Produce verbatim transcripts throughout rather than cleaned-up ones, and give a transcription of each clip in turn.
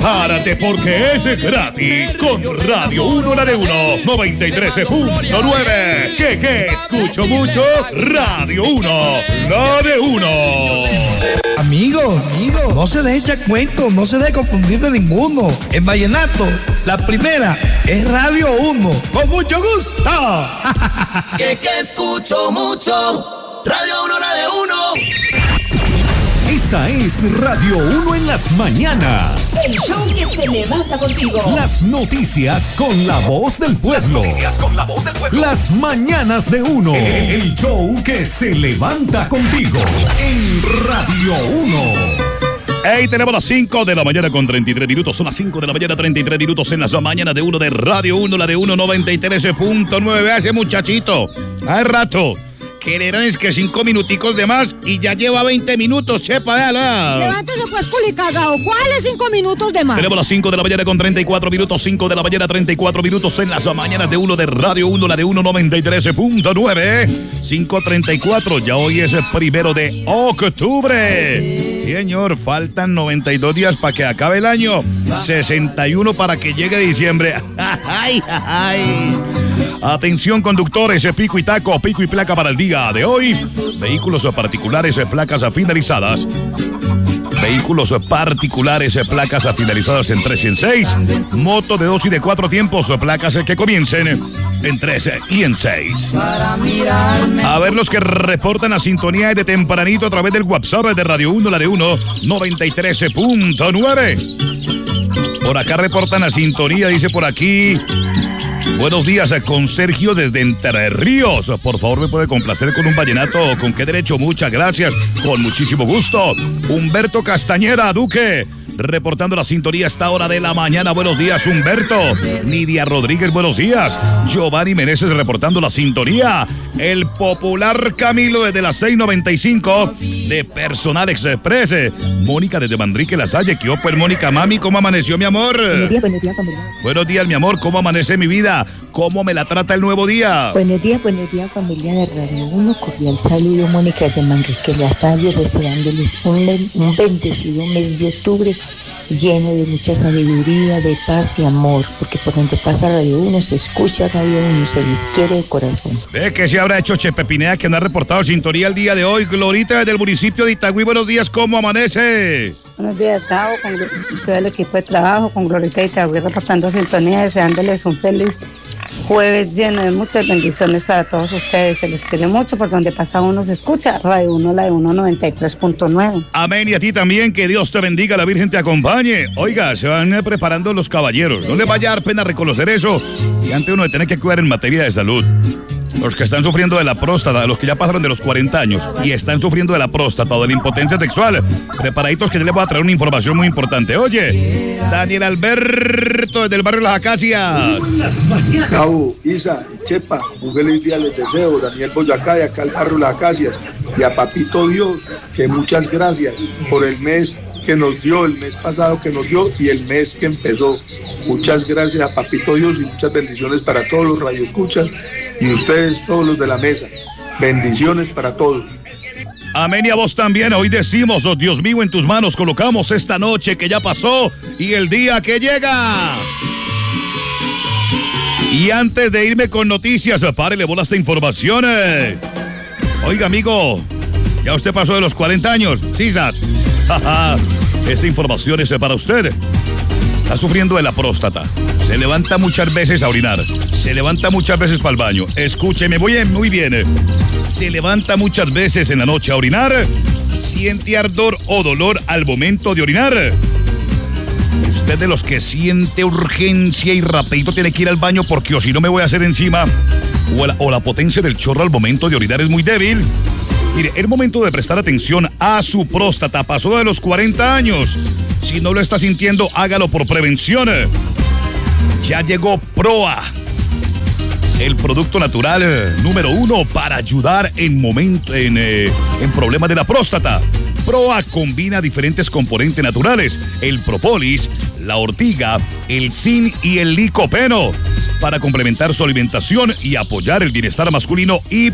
Prepárate porque es gratis con Radio uno, la de uno, noventa y tres punto nueve. ¿Qué, qué? Escucho mucho. Radio uno, la de uno. Amigo, amigo, no se deje echar cuentos, no se deje confundir de ninguno. En vallenato, la primera es Radio uno. Con mucho gusto. Que que escucho mucho. Radio uno, la de uno. Esta es Radio uno en las mañanas. El show que se levanta contigo. Las noticias con la voz del pueblo. Las noticias con la voz del pueblo. Las mañanas de uno. El show que se levanta contigo en Radio uno. Hey, tenemos las cinco de la mañana con treinta y tres minutos. Son las cinco de la mañana, treinta y tres minutos en las mañanas de uno de Radio uno, la de uno, noventa y tres punto nueve. Ese muchachito, hace rato quererán es que cinco minuticos de más y ya lleva veinte minutos, chepa, véala. Levántese pues, culicagao. ¿Cuáles cinco minutos de más? Tenemos las cinco de la mañana con treinta y cuatro minutos, cinco de la mañana, treinta y cuatro minutos en las mañanas de uno de Radio uno, la de uno, noventa y tres punto nueve. cinco treinta y cuatro, ya hoy es el primero de octubre. Señor, faltan noventa y dos días para que acabe el año, sesenta y uno para que llegue diciembre. Ay, ay. Atención conductores, pico y taco, pico y placa para el día de hoy. Vehículos particulares, placas finalizadas. Vehículos particulares, placas finalizadas en tres y en seis. Moto de dos y de cuatro tiempos, placas que comiencen en tres y en seis. A ver los que reportan la sintonía de tempranito a través del WhatsApp de Radio uno, la de uno, noventa y tres punto nueve. Por acá reportan la sintonía, dice por aquí. Buenos días, con Sergio desde Entre Ríos. Por favor, ¿me puede complacer con un vallenato? ¿Con qué derecho? Muchas gracias. Con muchísimo gusto. Humberto Castañeda, Duque, reportando la sintonía a esta hora de la mañana. Buenos días, Humberto. Nidia Rodríguez, buenos días. Giovanni Meneses reportando la sintonía. El popular Camilo desde las seis noventa y cinco de Personal Express. Mónica desde Manrique La Salle. ¿Qué opo, Mónica? Mami, ¿cómo amaneció, mi amor? Buenos días, buenos días, familia. Buenos días, mi amor. ¿Cómo amanece mi vida? ¿Cómo me la trata el nuevo día? Buenos días, buenos días, familia de Radio uno. Cordial saludo, Mónica de Manrique La Salle, deseándoles un, un bendecido mes de octubre lleno de mucha sabiduría, de paz y amor, porque por donde pasa Radio uno se escucha Radio uno, se les quiere de corazón. Ve que se habrá hecho Chepe Pineda, que no ha reportado sintonía el día de hoy. Glorita desde el municipio de Itagüí, buenos días, ¿cómo amanece? Buenos días, Tavo, con todo el equipo de trabajo, con Glorita de Itagüí reportando sintonía, deseándoles un feliz jueves lleno de muchas bendiciones para todos ustedes. Se les quiere mucho, por donde pasa uno se escucha Radio uno, la de uno, noventa y tres punto nueve. Amén, y a ti también, que Dios te bendiga, la Virgen te acompañe. Oiga, se van preparando los caballeros, no les vaya a dar pena reconocer eso, y antes uno de tener que cuidar en materia de salud. Los que están sufriendo de la próstata, los que ya pasaron de los cuarenta años y están sufriendo de la próstata o de la impotencia sexual, preparaditos que yo les voy a traer una información muy importante. Oye, Daniel Alberto desde el barrio Las Acacias. Cabo, Isa, Chepa, un feliz día les deseo. Daniel Boyacá de acá al barrio Las Acacias. Y a Papito Dios, que muchas gracias por el mes que nos dio, el mes pasado que nos dio y el mes que empezó. Muchas gracias a Papito Dios y muchas bendiciones para todos los radioescuchas y ustedes, todos los de la mesa. Bendiciones para todos. Amén, y a vos también. Hoy decimos, oh Dios mío, en tus manos colocamos esta noche que ya pasó y el día que llega. Y antes de irme con noticias, párele bola esta información. Eh. Oiga, amigo, ya usted pasó de los cuarenta años, sisas. Esta información es para usted. Está sufriendo de la próstata. Se levanta muchas veces a orinar. Se levanta muchas veces para el baño. Escúcheme muy bien, muy bien. Se levanta muchas veces en la noche a orinar. Siente ardor o dolor al momento de orinar. Usted de los que siente urgencia y rapidito tiene que ir al baño porque o si no me voy a hacer encima. O la, o la potencia del chorro al momento de orinar es muy débil. Mire, es momento de prestar atención a su próstata. Pasó de los cuarenta años. Si no lo está sintiendo, hágalo por prevención. Ya llegó Proa, el producto natural eh, número uno para ayudar en, momento, en, eh, en problemas de la próstata. Proa combina diferentes componentes naturales, el propolis, la ortiga, el zinc y el licopeno, para complementar su alimentación y apoyar el bienestar masculino y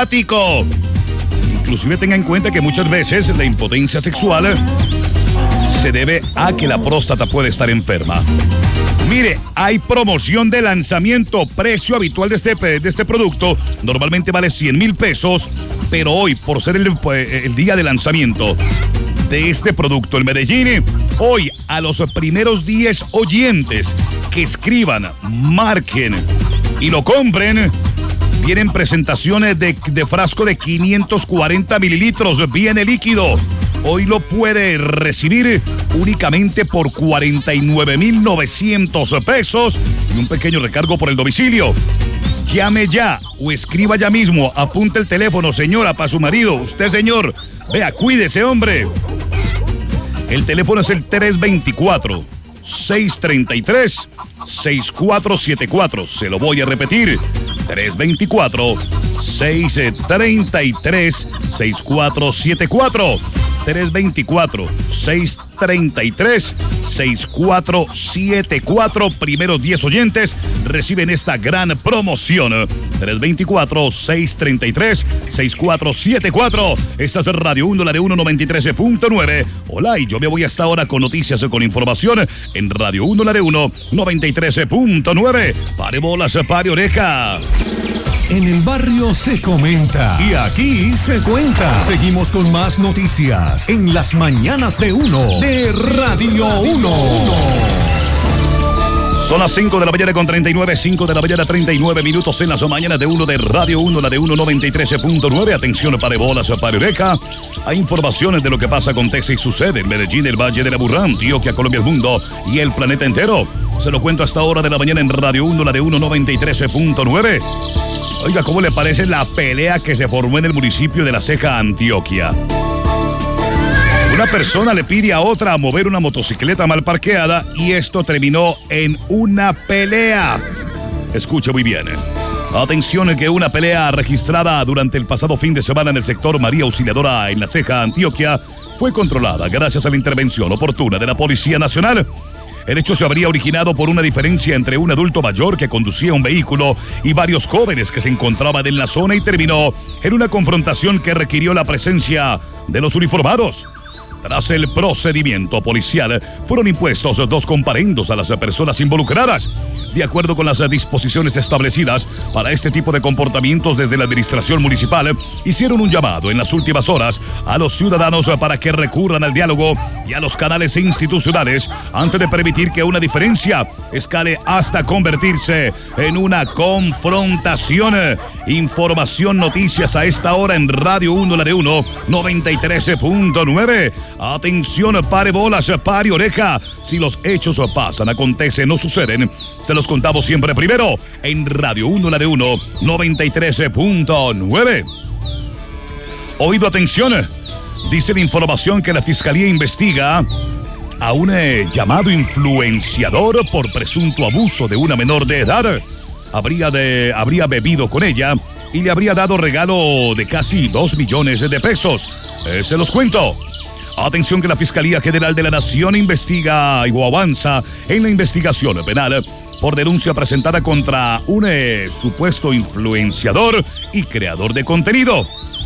prostático. Inclusive tenga en cuenta que muchas veces la impotencia sexual se debe a que la próstata puede estar enferma. Mire, hay promoción de lanzamiento. Precio habitual de este, de este producto normalmente vale cien mil pesos, pero hoy, por ser el, el día de lanzamiento de este producto en Medellín, hoy a los primeros diez oyentes que escriban, marquen y lo compren, vienen presentaciones de, de frasco de quinientos cuarenta mililitros, viene líquido. Hoy lo puede recibir únicamente por cuarenta y nueve mil novecientos pesos y un pequeño recargo por el domicilio. Llame ya o escriba ya mismo, apunte el teléfono, señora, para su marido. Usted, señor, vea, cuídese, hombre. El teléfono es el tres dos cuatro, seis tres tres, seis cuatro siete cuatro. Se lo voy a repetir. tres dos cuatro, seis tres tres, seis cuatro siete cuatro. tres dos cuatro, seis tres tres, seis cuatro siete cuatro. Primeros diez oyentes reciben esta gran promoción. tres dos cuatro, seis tres tres, seis cuatro siete cuatro. Esta es Radio uno, la de uno noventa y tres punto nueve. Hola, y yo me voy hasta ahora con noticias y con información en Radio uno, la de uno noventa y tres punto nueve. Pare bolas, pare oreja. En el barrio se comenta y aquí se cuenta. Seguimos con más noticias en las mañanas de uno de Radio uno. Son las cinco de la mañana con treinta y nueve, cinco de la mañana treinta y nueve minutos en las mañanas de uno de Radio uno, la de uno noventa y tres punto nueve. Atención, pare bolas, pare oreja. Hay informaciones de lo que pasa, acontece y sucede en Medellín, el Valle de Aburrá, Antioquia, Colombia, el mundo y el planeta entero. Se lo cuento hasta hora de la mañana en Radio uno, la de uno noventa y tres punto nueve. Oiga, ¿cómo le parece la pelea que se formó en el municipio de La Ceja, Antioquia? Una persona le pide a otra a mover una motocicleta mal parqueada y esto terminó en una pelea. Escuche muy bien. Atención, que una pelea registrada durante el pasado fin de semana en el sector María Auxiliadora en La Ceja, Antioquia, fue controlada gracias a la intervención oportuna de la Policía Nacional. El hecho se habría originado por una diferencia entre un adulto mayor que conducía un vehículo y varios jóvenes que se encontraban en la zona y terminó en una confrontación que requirió la presencia de los uniformados. Tras el procedimiento policial, fueron impuestos dos comparendos a las personas involucradas. De acuerdo con las disposiciones establecidas para este tipo de comportamientos desde la administración municipal, hicieron un llamado en las últimas horas a los ciudadanos para que recurran al diálogo y a los canales institucionales antes de permitir que una diferencia escale hasta convertirse en una confrontación. Información, noticias a esta hora en Radio uno, la de uno noventa y tres punto nueve. Atención, pare bolas, pare oreja. Si los hechos pasan, acontecen o suceden, se los contamos siempre primero en Radio uno, la de uno noventa y tres punto nueve. Oído, atención. Dice la información que la Fiscalía investiga a un eh, llamado influenciador por presunto abuso de una menor de edad. Habría, de, habría bebido con ella y le habría dado regalo de casi dos millones de pesos. Eh, se los cuento. Atención, que la Fiscalía General de la Nación investiga o avanza en la investigación penal por denuncia presentada contra un eh, supuesto influenciador y creador de contenido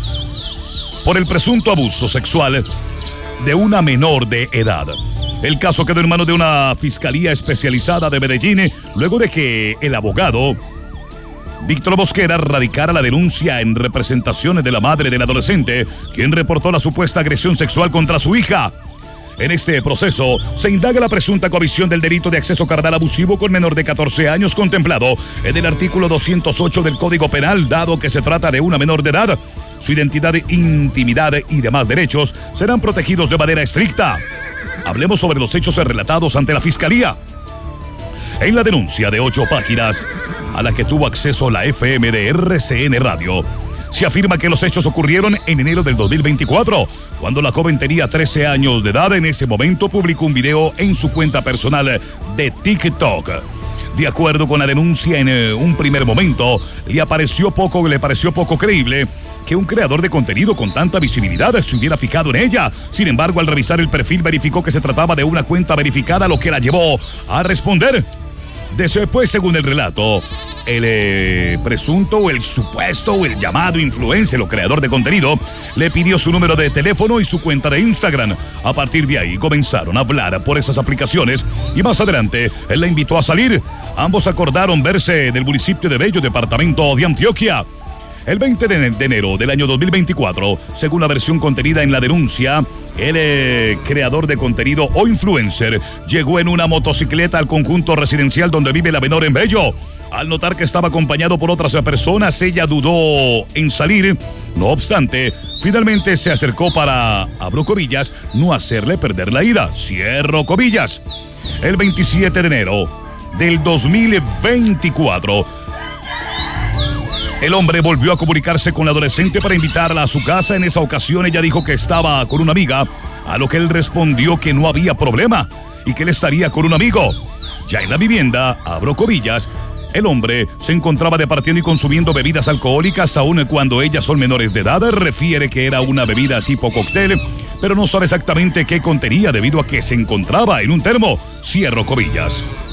por el presunto abuso sexual de una menor de edad. El caso quedó en manos de una fiscalía especializada de Medellín luego de que el abogado Víctor Mosquera radicara la denuncia en representación de la madre del adolescente, quien reportó la supuesta agresión sexual contra su hija. En este proceso se indaga la presunta comisión del delito de acceso carnal abusivo con menor de catorce años contemplado en el artículo doscientos ocho del Código Penal, dado que se trata de una menor de edad. Su identidad, intimidad y demás derechos serán protegidos de manera estricta. Hablemos sobre los hechos relatados ante la Fiscalía. En la denuncia de ocho páginas, a la que tuvo acceso la F M de R C N Radio, se afirma que los hechos ocurrieron en enero del dos mil veinticuatro, cuando la joven tenía trece años de edad. En ese momento publicó un video en su cuenta personal de TikTok. De acuerdo con la denuncia, en eh, un primer momento le pareció poco, le pareció poco creíble que un creador de contenido con tanta visibilidad se hubiera fijado en ella. Sin embargo, al revisar el perfil, verificó que se trataba de una cuenta verificada, lo que la llevó a responder. Después, según el relato, el eh, presunto o el supuesto o el llamado influencer o creador de contenido le pidió su número de teléfono y su cuenta de Instagram. A partir de ahí comenzaron a hablar por esas aplicaciones y más adelante él la invitó a salir. Ambos acordaron verse del municipio de Bello, departamento de Antioquia. El veinte de enero del año dos mil veinticuatro, según la versión contenida en la denuncia, el eh, creador de contenido o influencer llegó en una motocicleta al conjunto residencial donde vive la menor en Bello. Al notar que estaba acompañado por otras personas, ella dudó en salir. No obstante, finalmente se acercó para, abro comillas, no hacerle perder la ida. Cierro comillas. El veintisiete de enero del dos mil veinticuatro, el hombre volvió a comunicarse con la adolescente para invitarla a su casa. En esa ocasión ella dijo que estaba con una amiga, a lo que él respondió que no había problema y que él estaría con un amigo. Ya en la vivienda, abro comillas, el hombre se encontraba departiendo y consumiendo bebidas alcohólicas, aun cuando ellas son menores de edad. Refiere que era una bebida tipo cóctel, pero no sabe exactamente qué contenía debido a que se encontraba en un termo. Cierro comillas.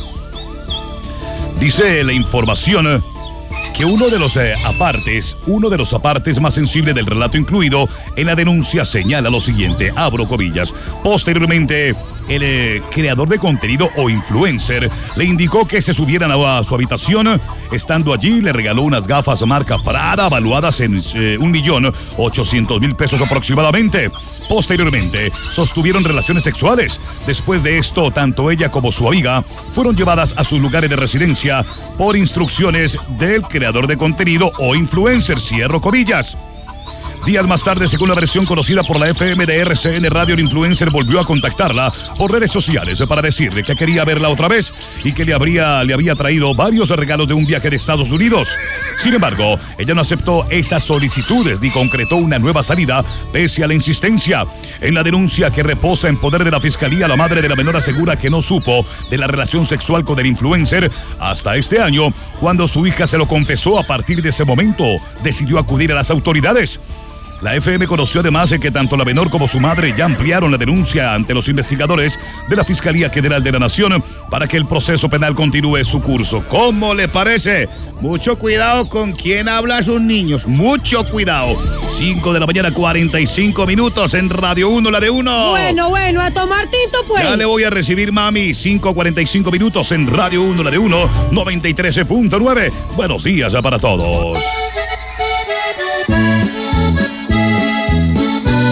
Dice la información que uno de los eh, apartes, uno de los apartes más sensibles del relato incluido en la denuncia señala lo siguiente, abro comillas. Posteriormente, el eh, creador de contenido o influencer le indicó que se subieran a, a su habitación. Estando allí, le regaló unas gafas marca Prada valuadas en eh, un millón ochocientos mil pesos aproximadamente. Posteriormente, sostuvieron relaciones sexuales. Después de esto, tanto ella como su amiga fueron llevadas a sus lugares de residencia por instrucciones del creador de contenido o influencer, cierro comillas. Días más tarde, según la versión conocida por la F M de R C N Radio, el influencer volvió a contactarla por redes sociales para decirle que quería verla otra vez y que le, habría, le había traído varios regalos de un viaje de Estados Unidos. Sin embargo, ella no aceptó esas solicitudes ni concretó una nueva salida pese a la insistencia. En la denuncia que reposa en poder de la Fiscalía, la madre de la menor asegura que no supo de la relación sexual con el influencer hasta este año, cuando su hija se lo confesó. A partir de ese momento, decidió acudir a las autoridades. La F M conoció además que tanto la menor como su madre ya ampliaron la denuncia ante los investigadores de la Fiscalía General de la Nación para que el proceso penal continúe su curso. ¿Cómo le parece? Mucho cuidado con quién habla a sus niños. Mucho cuidado. cinco de la mañana, cuarenta y cinco minutos en Radio uno, la de uno. Bueno, bueno, a tomar tinto pues. Ya le voy a recibir, mami. cinco cuarenta y cinco minutos en Radio uno, la de uno, noventa y tres punto nueve. Buenos días ya para todos.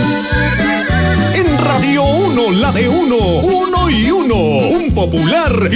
Radio uno, la de uno, uno y uno, un popular